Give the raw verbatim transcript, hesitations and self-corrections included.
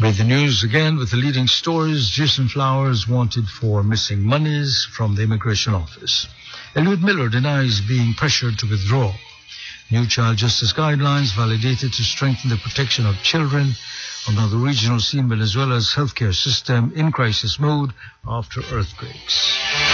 Read the news again with the leading stories. Jason Flowers wanted for missing monies from the Immigration Office. Elliot Miller denies being pressured to withdraw. New child justice guidelines validated to strengthen the protection of children. On the regional scene, Venezuela's healthcare system in crisis mode after earthquakes.